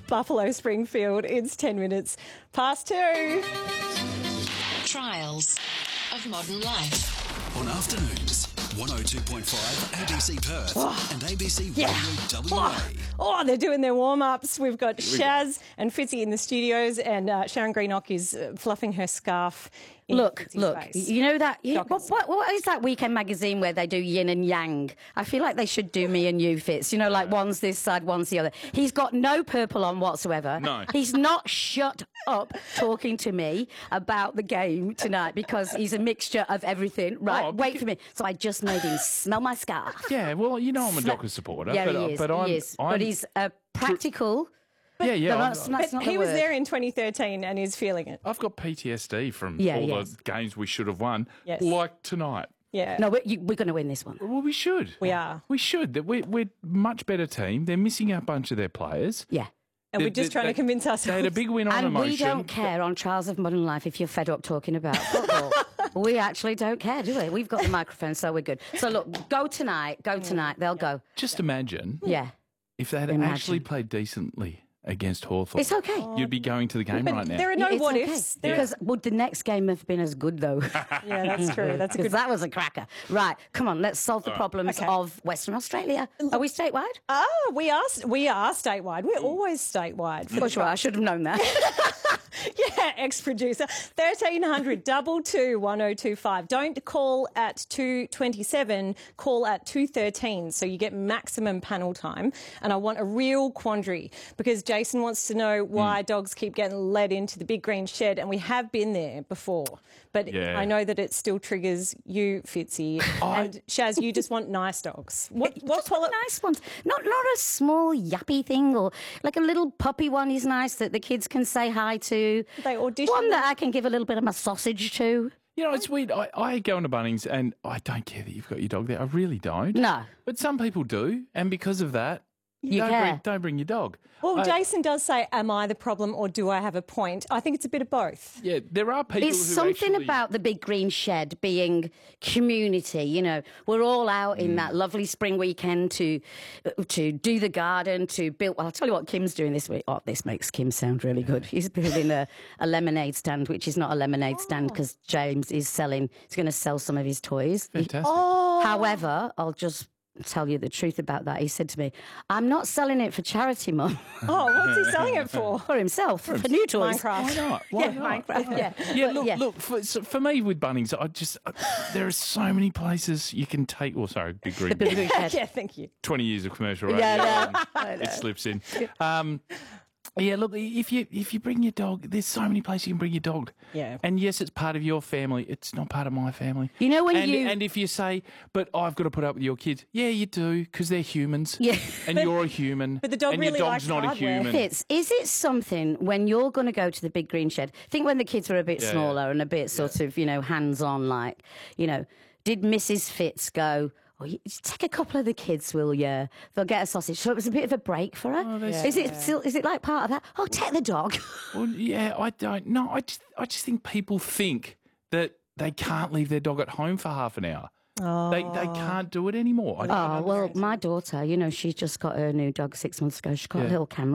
Buffalo Springfield. It's 10 minutes past 2. Trials of Modern Life. On afternoons, 102.5 ABC Perth and ABC Radio WA. Oh, they're doing their warm-ups. We've got Shaz and Fitzy in the studios, and Sharon Greenock is fluffing her scarf. Look, you know that, what is that weekend magazine where they do yin and yang? I feel like they should do me and you, Fitz. You know, like one's this side, one's the other. He's got no purple on whatsoever. No. He's not shut up talking to me about the game tonight because he's a mixture of everything. Right, wait for me. So I just made him smell my scarf. Yeah, well, you know I'm a Dockers supporter. Yeah, but, he is. But he is. But he's practical. Yeah. But he was there in 2013 and is feeling it. I've got PTSD from all the games we should have won, like tonight. Yeah. No, we're going to win this one. Well, we should. We are. We should. We're much better team. They're missing a bunch of their players. Yeah. And we're just trying to convince ourselves. They had a big win on emotion. And we don't care on Trials of Modern Life if you're fed up talking about football. We actually don't care, do we? We've got the microphone, so we're good. So, look, go tonight, they'll go. Just imagine if they had actually played decently against Hawthorn. It's okay. You'd be going to the game right now. There are no It's what-ifs. okay. Because would the next game have been as good, though? Yeah, that's true. That's a good. That was a cracker. Right, come on, let's solve the problems of Western Australia. Are we statewide? We are statewide. We're always statewide. For sure, I should have known that. Yeah, ex-producer. 1300 222 1025. Don't call at 2:27, call at 2:13, so you get maximum panel time. And I want a real quandary because Jason wants to know why dogs keep getting led into the big green shed, and we have been there before. But I know that it still triggers you, Fitzy. And Shaz, you just want nice dogs. What nice ones? Not a small yappy thing, or like a little puppy one is nice that the kids can say hi to. They audition. One that I can give a little bit of my sausage to. You know, it's weird. I go into Bunnings and I don't care that you've got your dog there. I really don't. No. But some people do, and because of that, don't bring your dog. Well, Jason does say, am I the problem or do I have a point? I think it's a bit of both. Yeah, there are people It's something about the big green shed being community. You know, we're all out in that lovely spring weekend to do the garden, to build. Well, I'll tell you what Kim's doing this week. Oh, this makes Kim sound really good. He's building a lemonade stand, which is not a lemonade stand because James is selling. He's going to sell some of his toys. Fantastic. However, I'll just tell you the truth about that. He said to me, I'm not selling it for charity, Mum. Oh, what's he selling it for? For himself, for new toys. Minecraft. Why not? Minecraft, Yeah, look. For me with Bunnings, there are so many places you can take. Oh, sorry, big green. Yeah, thank you. 20 years of commercial radio. It slips in. Yeah, look, if you bring your dog, there's so many places you can bring your dog. Yeah. And yes, it's part of your family. It's not part of my family. You know when And if you say, but I've got to put up with your kids, yeah, you do, because they're humans. Yeah. And you're a human. But the dog and really your dog's likes not hardware. a human. Fitz, is it something when you're going to go to the big green shed? Think when the kids were a bit smaller and a bit sort of, hands-on, like, did Mrs. Fitz go, oh, you take a couple of the kids, will you? They'll get a sausage. So it was a bit of a break for her. Is it like part of that? Oh, take the dog. Well, yeah, I don't know. I just think people think that they can't leave their dog at home for half an hour. Oh. They can't do it anymore. Well, my daughter, she just got her new dog 6 months ago. She's got a little camera.